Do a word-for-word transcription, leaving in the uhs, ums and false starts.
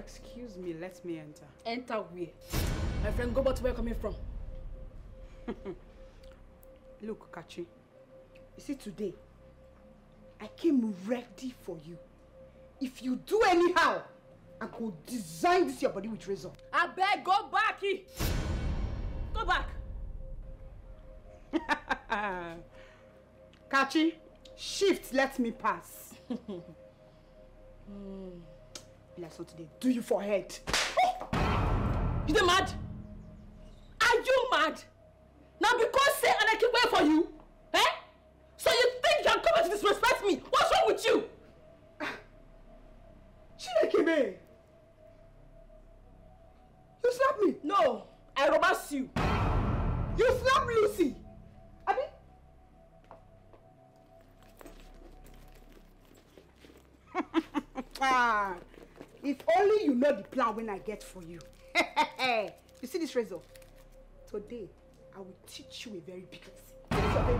Excuse me, let me enter. Enter where? My friend, go back to where you're coming from. Look, Kachi. You see, today, I came ready for you. If you do anyhow, I could design this your body with razor. I beg, go back! He. Go back! Kachi, shift, let me pass. mm. Like so today, do you forehead. Oh! You mad? Are you mad? Now because say and I keep waiting for you? Eh? So you think you are coming to disrespect me? What's wrong with you? Chinekeme! You slapped me! No, I robbed you. You slapped Lucy! Abi? Ah, if only you know the plan when I get for you. You see this razor? Today, I will teach you a very big lesson.